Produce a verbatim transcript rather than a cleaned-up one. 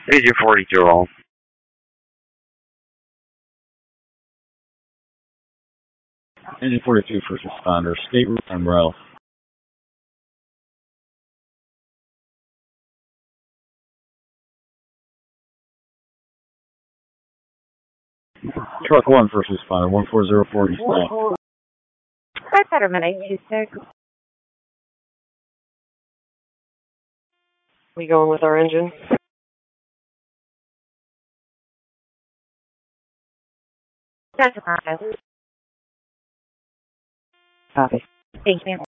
Agent forty-two roll. Engine forty-two, first responder, state route umbrella. Truck one, first responder, one four zero four East Bank. That's Fetterman eight two six. We going with our engine? That's a process. Copy. Thank you.